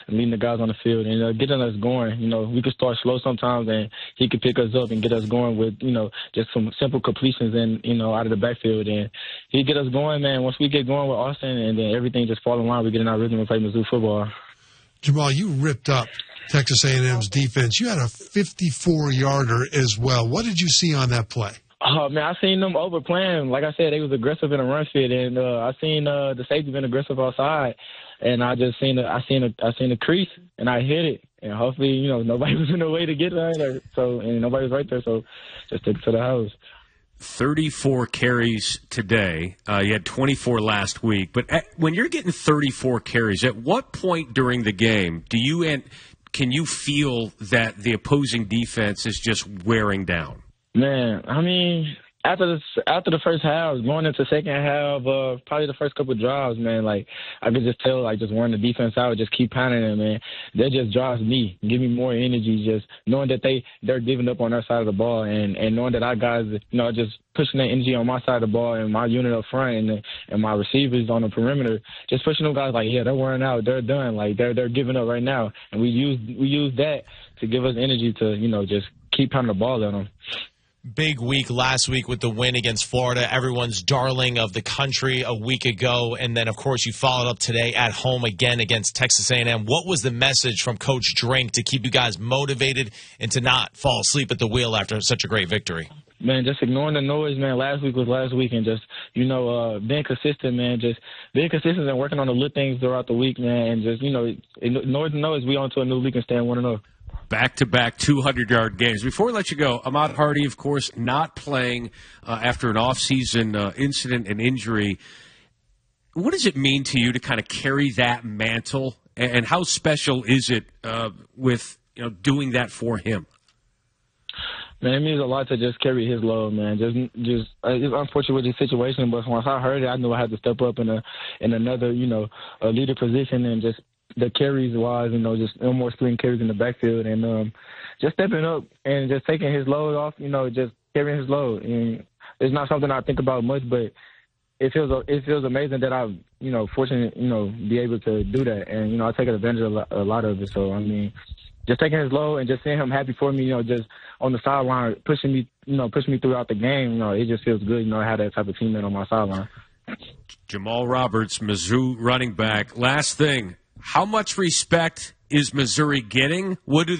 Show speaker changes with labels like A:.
A: leading the guys on the field and getting us going. We could start slow sometimes, and he could pick us up and get us going with, just some simple completions and, out of the backfield. And he get us going, man. Once we get going with Austin, and then everything just fall in line, we get in our rhythm and play Mizzou football.
B: Jamal, you ripped up Texas A&M's defense. You had a 54-yarder as well. What did you see on that play?
A: Oh, man, I seen them overplaying. Like I said, they was aggressive in a run fit, and I seen the safety been aggressive outside, and I just seen the crease, and I hit it, and hopefully, nobody was in the way to get there, and nobody was right there, so just took it to the house.
C: 34 carries today. You had 24 last week, but when you're getting 34 carries, at what point during the game can you feel that the opposing defense is just wearing down?
A: Man, I mean, after the first half, going into second half, probably the first couple of drives, man, like, I could just tell, like, just wearing the defense out, just keep pounding them, man. That just drives me, give me more energy, just knowing that they're giving up on their side of the ball, and knowing that our guys, just pushing that energy on my side of the ball and my unit up front and my receivers on the perimeter, just pushing those guys like, yeah, they're wearing out, they're done, like, they're giving up right now. And we use that to give us energy to, just keep pounding the ball at them.
D: Big week last week with the win against Florida, everyone's darling of the country a week ago, and then, of course, you followed up today at home again against Texas A&M. What was the message from Coach Drink to keep you guys motivated and to not fall asleep at the wheel after such a great victory?
A: Man, just ignoring the noise, man. Last week was last week, and just, being consistent, man. Just being consistent and working on the little things throughout the week, man. And just, ignore the noise. We on to a new week and staying 1-0.
C: Back-to-back 200-yard games. Before we let you go, Ahmad Hardy, of course, not playing after an off-season incident and injury. What does it mean to you to kind of carry that mantle, and how special is it with doing that for him?
A: Man, it means a lot to just carry his load, man. Just it's unfortunate with this situation, but once I heard it, I knew I had to step up in another, a leader position, and just the carries wise, just no more screen carries in the backfield, and just stepping up and just taking his load off, just carrying his load. And it's not something I think about much, but it feels amazing that I'm, fortunate, be able to do that. And, I take advantage of a lot of it. So, I mean, just taking his load and just seeing him happy for me, just on the sideline, pushing me throughout the game, it just feels good, to have that type of teammate on my sideline.
C: Jamal Roberts, Mizzou running back. Last thing, how much respect is Missouri getting? What do